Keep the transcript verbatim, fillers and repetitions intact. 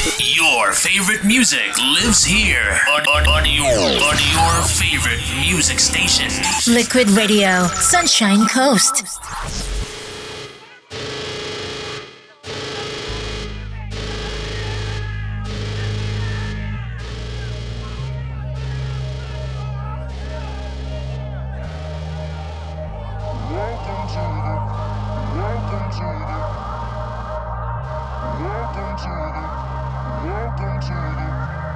Your favorite music lives here on, on, on, your, on your favorite music station. Liquid Radio, Sunshine Coast. Welcome to the